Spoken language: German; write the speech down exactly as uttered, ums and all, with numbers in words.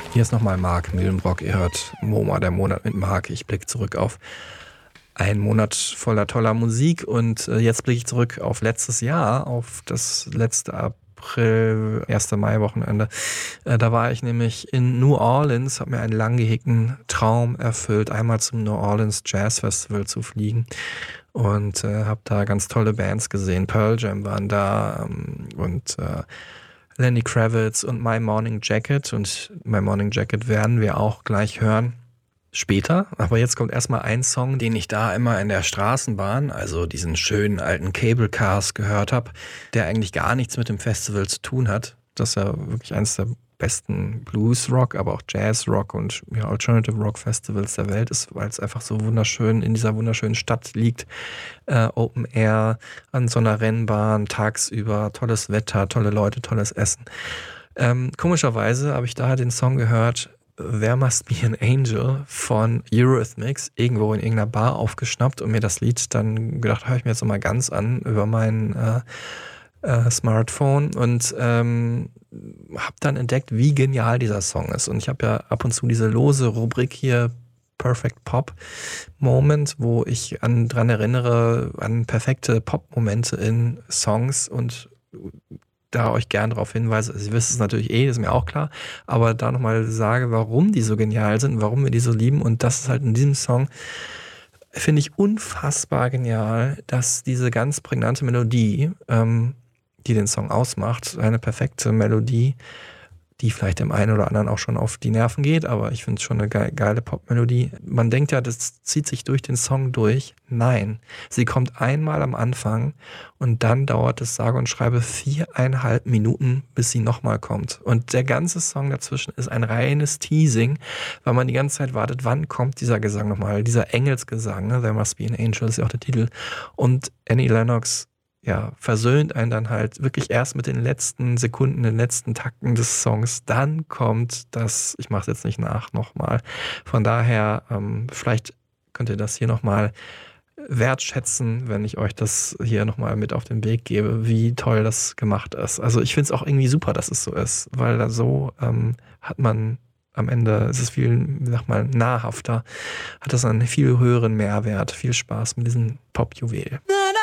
Hier ist nochmal Mark Millenbrock. Ihr hört MoMA, der Monat mit Mark. Ich blicke zurück auf einen Monat voller toller Musik und äh, jetzt blicke ich zurück auf letztes Jahr, auf das letzte April, erste Mai-Wochenende. Äh, da war ich nämlich in New Orleans, habe mir einen lang gehegten Traum erfüllt, einmal zum New Orleans Jazz Festival zu fliegen und äh, habe da ganz tolle Bands gesehen. Pearl Jam waren da ähm, und äh, Lenny Kravitz und My Morning Jacket. Und My Morning Jacket werden wir auch gleich hören. Später, aber jetzt kommt erstmal ein Song, den ich da immer in der Straßenbahn, also diesen schönen alten Cable Cars gehört habe, der eigentlich gar nichts mit dem Festival zu tun hat. Das ist ja wirklich eines der besten Blues-Rock, aber auch Jazz-Rock und ja, Alternative-Rock-Festivals der Welt ist, weil es einfach so wunderschön in dieser wunderschönen Stadt liegt. Äh, Open Air, an so einer Rennbahn, tagsüber, tolles Wetter, tolle Leute, tolles Essen. Ähm, komischerweise habe ich da den Song gehört, There Must Be an Angel von Eurythmics, irgendwo in irgendeiner Bar aufgeschnappt und mir das Lied dann gedacht, höre ich mir jetzt nochmal ganz an über mein äh, äh, Smartphone und ähm, habe dann entdeckt, wie genial dieser Song ist. Und ich habe ja ab und zu diese lose Rubrik hier, Perfect Pop Moment, wo ich an, dran erinnere, an perfekte Pop-Momente in Songs und da euch gern darauf hinweise, also ihr wisst es natürlich eh, das ist mir auch klar, aber da nochmal sage, warum die so genial sind, warum wir die so lieben und das ist halt in diesem Song, finde ich unfassbar genial, dass diese ganz prägnante Melodie, ähm, die den Song ausmacht, eine perfekte Melodie, die vielleicht dem einen oder anderen auch schon auf die Nerven geht, aber ich finde es schon eine ge- geile Popmelodie. Man denkt ja, das zieht sich durch den Song durch. Nein, sie kommt einmal am Anfang und dann dauert es sage und schreibe viereinhalb Minuten, bis sie nochmal kommt. Und der ganze Song dazwischen ist ein reines Teasing, weil man die ganze Zeit wartet, wann kommt dieser Gesang nochmal, dieser Engelsgesang, ne? There Must Be an Angel ist ja auch der Titel. Und Annie Lennox ja, versöhnt einen dann halt wirklich erst mit den letzten Sekunden, den letzten Takten des Songs. Dann kommt das, ich mache es jetzt nicht nach, nochmal. Von daher, ähm, vielleicht könnt ihr das hier nochmal wertschätzen, wenn ich euch das hier nochmal mit auf den Weg gebe, wie toll das gemacht ist. Also ich finde es auch irgendwie super, dass es so ist, weil da so ähm, hat man am Ende, ist es viel, wie sag mal, nahrhafter, hat das einen viel höheren Mehrwert. Viel Spaß mit diesem Pop-Juwel.